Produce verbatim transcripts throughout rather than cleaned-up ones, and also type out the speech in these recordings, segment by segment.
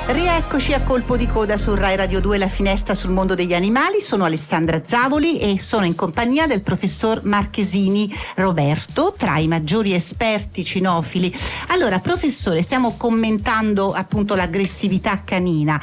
Rieccoci a Colpo di Coda su Rai Radio due, la finestra sul mondo degli animali. Sono Alessandra Zavoli e sono in compagnia del professor Marchesini Roberto, tra i maggiori esperti cinofili. Allora, professore, stiamo commentando appunto l'aggressività canina,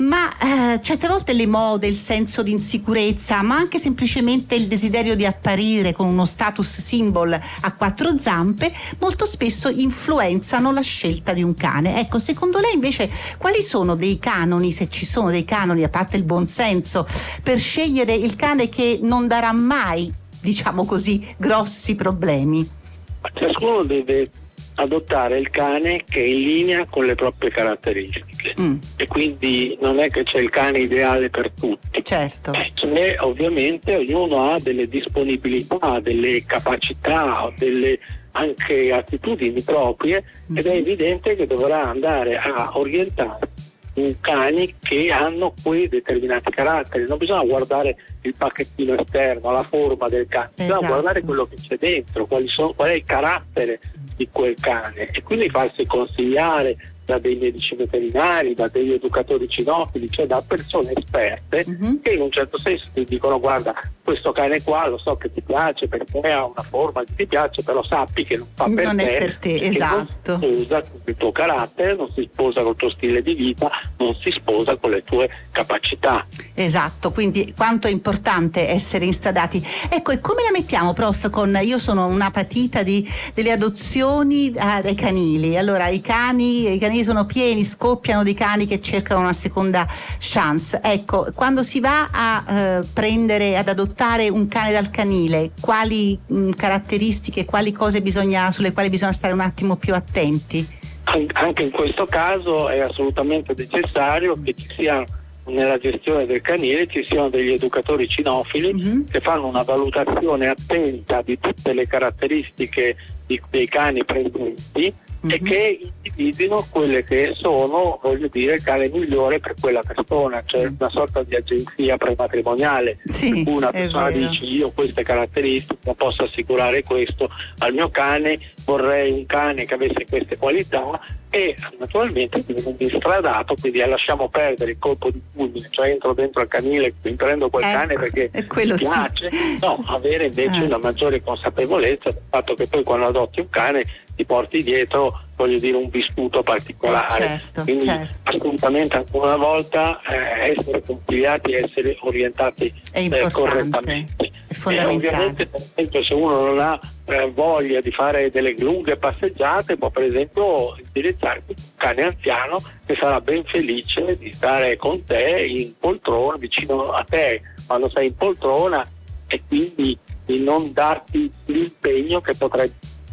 ma eh, certe volte le mode, il senso di insicurezza, ma anche semplicemente il desiderio di apparire con uno status symbol a quattro zampe, molto spesso influenzano la scelta di un cane. Ecco, secondo lei invece quali sono dei canoni, se ci sono dei canoni, a parte il buonsenso, per scegliere il cane che non darà mai, diciamo così, grossi problemi? Ciascuno deve adottare il cane che è in linea con le proprie caratteristiche, mm. e quindi non è che c'è il cane ideale per tutti. Certo. Eh, cioè, ovviamente ognuno ha delle disponibilità, delle capacità, delle anche attitudini proprie, mm. ed è evidente che dovrà andare a orientare un cane che hanno quei determinati caratteri. Non bisogna guardare il pacchettino esterno, la forma del cane, esatto. bisogna guardare quello che c'è dentro, quali sono, qual è il carattere di quel cane, e quindi farsi consigliare da dei medici veterinari, da degli educatori cinofili, cioè da persone esperte, mm-hmm. che in un certo senso ti dicono: guarda, questo cane qua lo so che ti piace perché ha una forma che ti piace, però sappi che non fa per non te, è per te, esatto. Non si sposa con il tuo carattere, non si sposa col tuo stile di vita, non si sposa con le tue capacità. Esatto, quindi quanto è importante essere instradati. Ecco, e come la mettiamo, prof, con, io sono una patita di delle adozioni ah, dai canili. Allora, i cani, i canili sono pieni, scoppiano di cani che cercano una seconda chance. Ecco, quando si va a eh, prendere, ad adottare un cane dal canile, quali mh, caratteristiche, quali cose bisogna, sulle quali bisogna stare un attimo più attenti? Anche in questo caso è assolutamente necessario che ci sia, nella gestione del canile, ci siano degli educatori cinofili, mm-hmm. che fanno una valutazione attenta di tutte le caratteristiche di, dei cani presenti, mm-hmm. e che individuino quelle che sono, voglio dire, il cane migliore per quella persona, cioè mm. una sorta di agenzia prematrimoniale, sì, per cui una persona dice: io ho queste caratteristiche, posso assicurare questo al mio cane, vorrei un cane che avesse queste qualità, e naturalmente viene instradato, quindi lasciamo perdere il colpo di fulmine, cioè entro dentro al canile, mi prendo quel ecco, cane perché mi piace, sì. no, avere invece eh. una maggiore consapevolezza del fatto che poi quando adotti un cane ti porti dietro, voglio dire, un vissuto particolare, eh, certo, quindi certo. assolutamente ancora una volta eh, essere consigliati, essere orientati eh, correttamente. È fondamentale. E ovviamente, per esempio, se uno non ha eh, voglia di fare delle lunghe passeggiate, può per esempio indirizzarsi un cane anziano che sarà ben felice di stare con te in poltrona, vicino a te quando sei in poltrona, e quindi di non darti l'impegno che potrai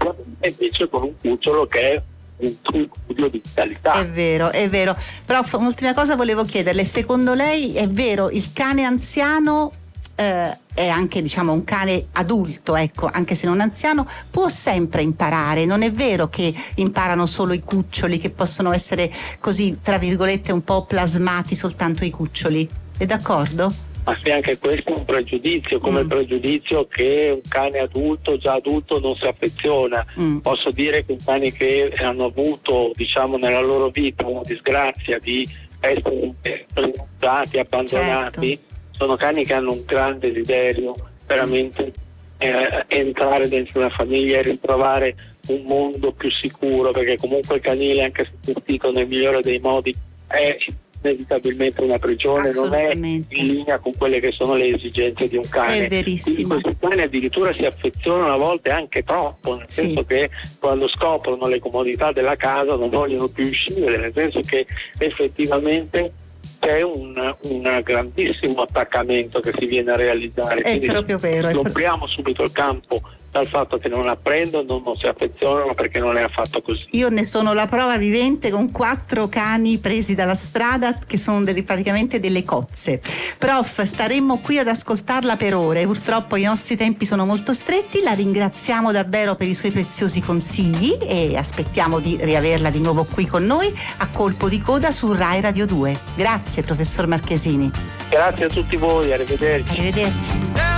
invece con un cucciolo che è un studio di vitalità. È vero, è vero. Prof, un'ultima cosa volevo chiederle: secondo lei è vero, il cane anziano eh, è anche, diciamo, un cane adulto, ecco, anche se non anziano, può sempre imparare? Non è vero che imparano solo i cuccioli, che possono essere così, tra virgolette, un po' plasmati soltanto i cuccioli? È d'accordo? Ma sì, anche questo è un pregiudizio, come mm. il pregiudizio che un cane adulto, già adulto, non si affeziona. Mm. Posso dire che i cani che hanno avuto, diciamo, nella loro vita una disgrazia di essere rinunciati, abbandonati, certo. sono cani che hanno un gran desiderio, veramente, eh, entrare dentro una famiglia e ritrovare un mondo più sicuro, perché comunque il canile, anche se gestito nel migliore dei modi, è inevitabilmente una prigione, non è in linea con quelle che sono le esigenze di un cane. È verissimo. Quindi questi cani addirittura si affezionano a volte anche troppo, nel sì. senso che quando scoprono le comodità della casa non vogliono più uscire, nel senso che effettivamente c'è un, un grandissimo attaccamento che si viene a realizzare. È quindi proprio vero. Scopriamo subito il campo dal fatto che non apprendono, non si affezionano, perché non è affatto così. Io ne sono la prova vivente con quattro cani presi dalla strada che sono delle, praticamente delle cozze. Prof, staremmo qui ad ascoltarla per ore, purtroppo i nostri tempi sono molto stretti. La ringraziamo davvero per i suoi preziosi consigli e aspettiamo di riaverla di nuovo qui con noi a Colpo di Coda su Rai Radio due. Grazie professor Marchesini. Grazie a tutti voi, arrivederci. Arrivederci.